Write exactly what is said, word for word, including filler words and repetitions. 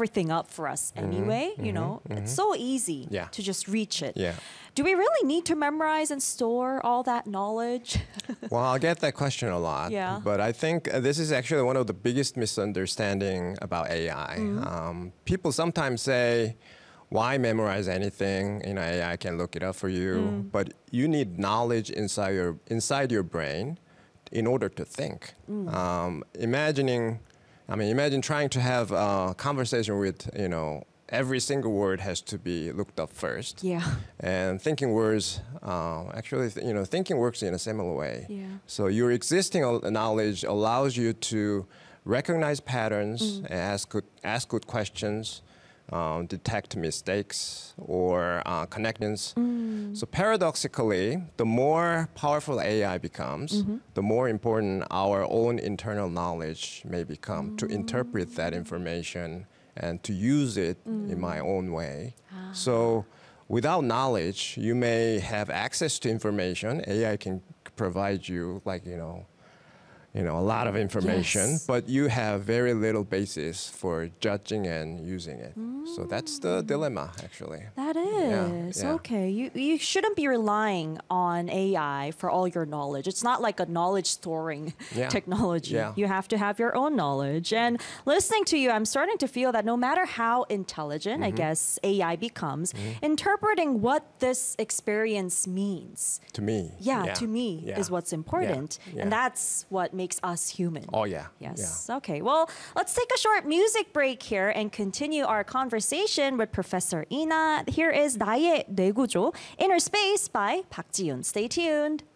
everything up for us anyway. Mm-hmm, you know, mm-hmm. it's so easy Yeah. to just reach it. Yeah. Do we really need to memorize and store all that knowledge? Well, I get that question a lot. Yeah. But I think uh, this is actually one of the biggest misunderstanding about A I. Mm-hmm. Um, people sometimes say, why memorize anything? You know, A I can look it up for you. Mm. But you need knowledge inside your inside your brain in order to think. Mm. Um, imagining, I mean, imagine trying to have a conversation with, you know, every single word has to be looked up first. Yeah. And thinking words, uh, actually, th- you know, thinking works in a similar way. Yeah. So your existing al- knowledge allows you to recognize patterns, and ask good, ask good questions, um, detect mistakes or uh, connections. So paradoxically, the more powerful A I becomes, the more important our own internal knowledge may become to interpret that information and to use it in my own way. So without knowledge, you may have access to information. A I can provide you, like, you know, you know, a lot of information, Yes. but you have very little basis for judging and using it. So that's the dilemma, actually. That Yeah, is. yeah. Okay. You you shouldn't be relying on A I for all your knowledge. It's not like a knowledge storing Yeah. technology. Yeah. You have to have your own knowledge. And listening to you, I'm starting to feel that no matter how intelligent, Mm-hmm. I guess, A I becomes, interpreting what this experience means. To me. Yeah, to me Yeah. is what's important. Yeah. And Yeah. that's what makes us human. Oh, yeah. Yes. Okay. Well, let's take a short music break here and continue our conversation with Professor Ina. Here is 나의 뇌구조, Inner Space by 박지윤. Stay tuned.